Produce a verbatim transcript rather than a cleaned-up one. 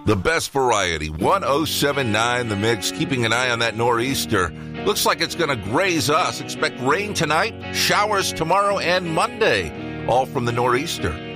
The best variety, one oh seven point nine The Mix, keeping an eye on that nor'easter. Looks like it's going to graze us. Expect rain tonight, showers tomorrow and Monday, all from the nor'easter.